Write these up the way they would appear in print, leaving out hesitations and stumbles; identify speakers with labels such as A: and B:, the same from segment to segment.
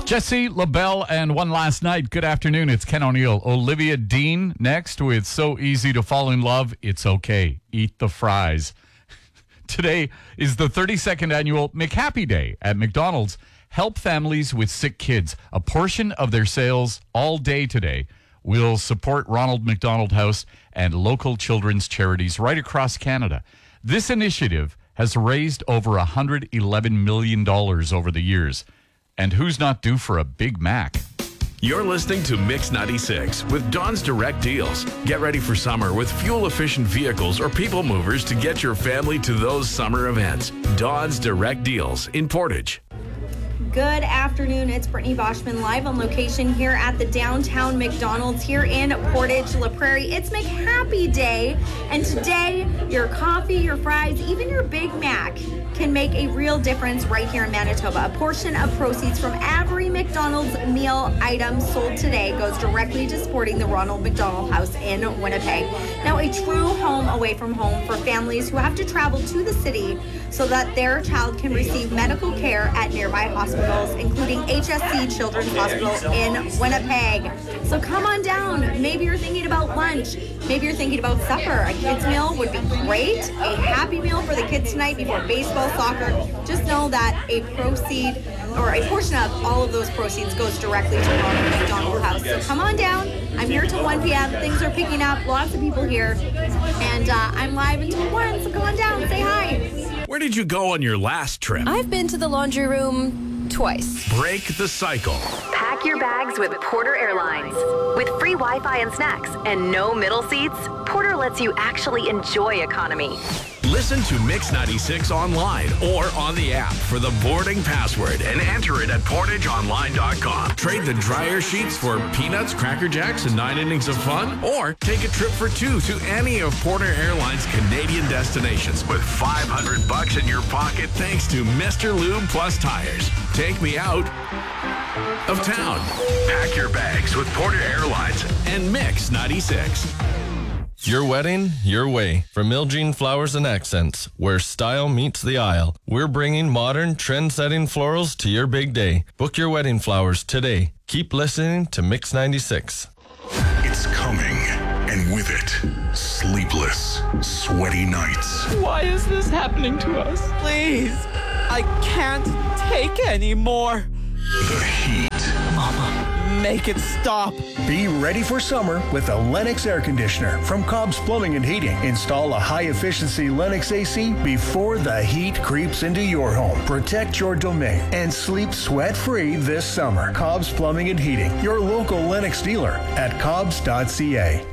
A: Jesse LaBelle and One Last Night. Good afternoon. It's Ken O'Neill. Olivia Dean next with So Easy to Fall in Love. It's okay. Eat the fries. Today is the 32nd annual McHappy Day at McDonald's. Help families with sick kids. A portion of their sales all day today will support Ronald McDonald House and local children's charities right across Canada. This initiative has raised over $111 million over the years. And who's not due for a Big Mac?
B: You're listening to Mix 96 with Don's Direct Deals. Get ready for summer with fuel-efficient vehicles or people movers to get your family to those summer events. Don's Direct Deals in Portage.
C: Good afternoon. It's Brittany Boschman live on location here at the downtown McDonald's here in Portage La Prairie. It's McHappy Day, and today your coffee, your fries, even your Big Mac can make a real difference right here in Manitoba. A portion of proceeds from every McDonald's meal item sold today goes directly to supporting the Ronald McDonald House in Winnipeg. Now, a true home away from home for families who have to travel to the city so that their child can receive medical care at nearby hospitals, including HSC Children's Hospital in Winnipeg. So come on down. Maybe you're thinking about lunch. Maybe you're thinking about supper. A kids' meal would be great. A happy meal for the kids tonight before baseball, soccer. Just know that a portion of all of those proceeds goes directly to Ronald McDonald House. So come on down. I'm here till 1 p.m. Things are picking up. Lots of people here. And I'm live until 1, so come on down. Say hi.
B: Where did you go on your last trip?
D: I've been to the laundry room twice.
B: Break the cycle.
E: Pack your bags with Porter Airlines. With free Wi-Fi and snacks and no middle seats, Porter lets you actually enjoy economy.
B: Listen to Mix 96 online or on the app for the boarding password and enter it at portageonline.com. Trade the dryer sheets for peanuts, Cracker Jacks, and 9 innings of fun, or take a trip for 2 to any of Porter Airlines' Canadian destinations with $500 in your pocket thanks to Mr. Lube Plus Tires. Take me out of town. Pack your bags with Porter Airlines and Mix 96.
F: Your wedding, your way. From Ilgene Flowers and Accents, where style meets the aisle. We're bringing modern, trend-setting florals to your big day. Book your wedding flowers today. Keep listening to Mix 96.
G: It's coming, and with it, sleepless, sweaty nights.
H: Why is this happening to us? Please, I can't take anymore.
G: The heat.
H: Mama, make it stop.
I: Be ready for summer with a Lennox air conditioner from Cobb's Plumbing and Heating. Install a high-efficiency Lennox AC before the heat creeps into your home. Protect your domain and sleep sweat-free this summer. Cobb's Plumbing and Heating, your local Lennox dealer at cobbs.ca.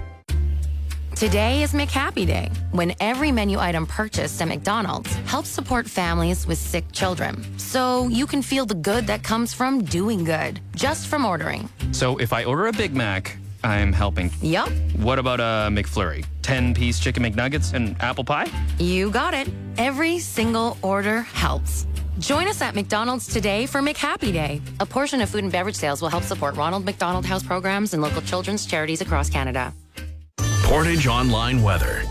D: Today is McHappy Day, when every menu item purchased at McDonald's helps support families with sick children. So you can feel the good that comes from doing good, just from ordering.
J: So if I order a Big Mac, I'm helping.
D: Yup.
J: What about a McFlurry? 10-piece chicken McNuggets and apple pie?
D: You got it. Every single order helps. Join us at McDonald's today for McHappy Day. A portion of food and beverage sales will help support Ronald McDonald House programs and local children's charities across Canada.
B: Portage Online weather.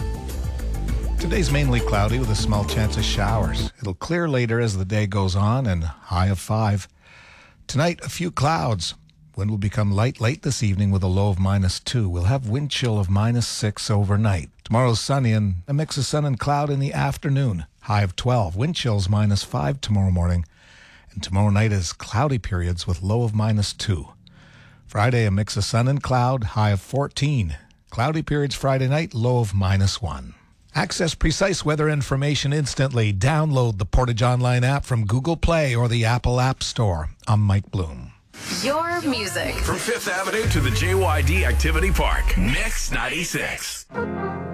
K: Today's mainly cloudy with a small chance of showers. It'll clear later as the day goes on and high of 5. Tonight, a few clouds. Wind will become light late this evening with a low of -2. We'll have wind chill of -6 overnight. Tomorrow's sunny and a mix of sun and cloud in the afternoon. High of 12. Wind chills -5 tomorrow morning. And tomorrow night is cloudy periods with low of -2. Friday, a mix of sun and cloud. High of 14. Cloudy periods Friday night, low of -1. Access precise weather information instantly. Download the Portage Online app from Google Play or the Apple App Store. I'm Mike Bloom.
E: Your music.
B: From 5th Avenue to the JYD Activity Park. Mix 96.